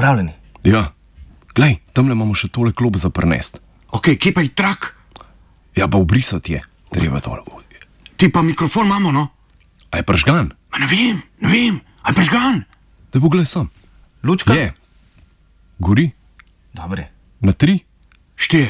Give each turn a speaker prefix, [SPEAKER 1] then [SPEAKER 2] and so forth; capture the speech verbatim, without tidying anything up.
[SPEAKER 1] pripravljeni?
[SPEAKER 2] Ja, glej, tamle imamo še tole klop za prnest.
[SPEAKER 3] Ok, kje pa je trak?
[SPEAKER 2] Ja, pa obrisati je, treba tole.
[SPEAKER 3] Ti pa mikrofon imamo, no?
[SPEAKER 2] A je pržgan?
[SPEAKER 3] Ma ne vem, ne vem, a je pržgan?
[SPEAKER 2] Daj poglej sam.
[SPEAKER 1] Lučka?
[SPEAKER 2] Je. Gori.
[SPEAKER 1] Dobre.
[SPEAKER 2] Na tri.
[SPEAKER 3] Štiri.